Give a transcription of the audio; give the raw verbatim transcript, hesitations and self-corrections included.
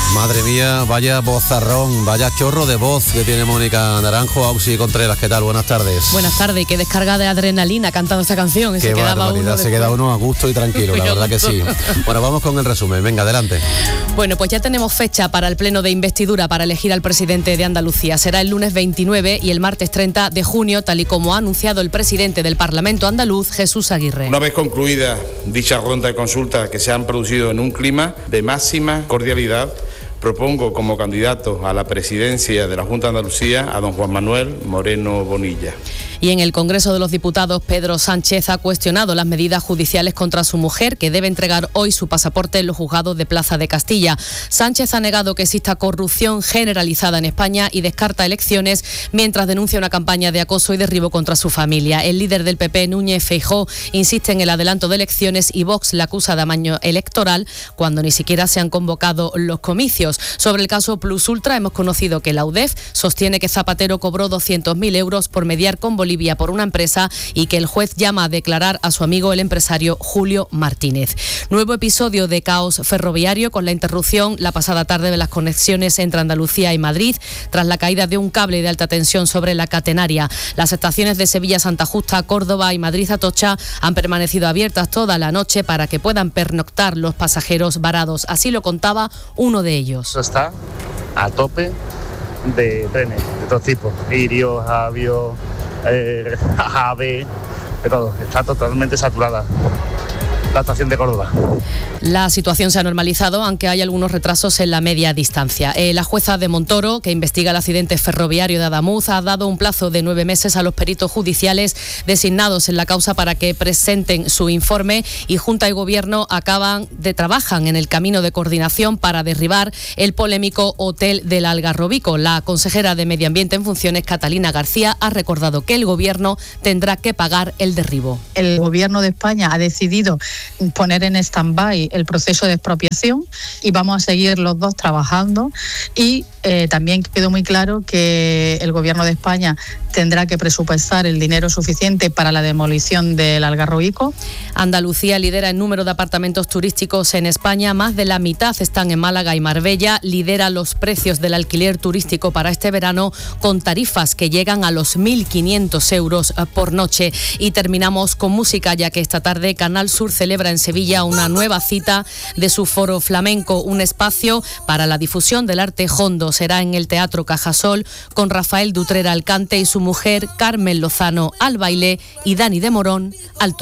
Madre mía, vaya vozarrón, vaya chorro de voz que tiene Mónica Naranjo. Auxi Contreras, ¿qué tal? Buenas tardes. Buenas tardes, qué descarga de adrenalina cantando esta canción. Qué se barbaridad, quedaba uno se queda uno a gusto y tranquilo, la verdad que sí. Bueno, vamos con el resumen, venga, adelante. Bueno, pues ya tenemos fecha para el pleno de investidura para elegir al presidente de Andalucía. Será el lunes veintinueve y el martes treinta de junio, tal y como ha anunciado el presidente del Parlamento andaluz, Jesús Aguirre. Una vez concluida dicha ronda de consultas que se han producido en un clima de máxima cordialidad, propongo como candidato a la presidencia de la Junta de Andalucía a don Juan Manuel Moreno Bonilla. Y en el Congreso de los Diputados, Pedro Sánchez ha cuestionado las medidas judiciales contra su mujer, que debe entregar hoy su pasaporte en los juzgados de Plaza de Castilla. Sánchez ha negado que exista corrupción generalizada en España y descarta elecciones, mientras denuncia una campaña de acoso y derribo contra su familia. El líder del P P, Núñez Feijóo, insiste en el adelanto de elecciones y Vox la acusa de amaño electoral cuando ni siquiera se han convocado los comicios. Sobre el caso Plus Ultra, hemos conocido que la U D E F sostiene que Zapatero cobró doscientos mil euros por mediar con Bolivia por una empresa y que el juez llama a declarar a su amigo el empresario Julio Martínez. Nuevo episodio de caos ferroviario con la interrupción la pasada tarde de las conexiones entre Andalucía y Madrid tras la caída de un cable de alta tensión sobre la catenaria. Las estaciones de Sevilla, Santa Justa, Córdoba y Madrid Atocha han permanecido abiertas toda la noche para que puedan pernoctar los pasajeros varados. Así lo contaba uno de ellos. Está a tope de trenes de todo tipo, Irio, Avio, eh, Ave, de todo. Está totalmente saturada la estación de Córdoba. La situación se ha normalizado, aunque hay algunos retrasos en la media distancia. Eh, la jueza de Montoro, que investiga el accidente ferroviario de Adamuz, ha dado un plazo de nueve meses a los peritos judiciales designados en la causa para que presenten su informe, y Junta y Gobierno acaban de trabajan en el camino de coordinación para derribar el polémico Hotel del Algarrobico. La consejera de Medio Ambiente en funciones, Catalina García, ha recordado que el Gobierno tendrá que pagar el derribo. El Gobierno de España ha decidido poner en stand-by el proceso de expropiación y vamos a seguir los dos trabajando, y eh, también quedó muy claro que el Gobierno de España tendrá que presupuestar el dinero suficiente para la demolición del Algarrobico. Andalucía lidera el número de apartamentos turísticos en España, más de la mitad están en Málaga y Marbella, lidera los precios del alquiler turístico para este verano con tarifas que llegan a los mil quinientos euros por noche. Y terminamos con música, ya que esta tarde Canal Sur celebra en Sevilla una nueva cita de su foro flamenco, un espacio para la difusión del arte jondo. Será en el Teatro Cajasol, con Rafael Dutrera al cante y su mujer Carmen Lozano al baile y Dani de Morón al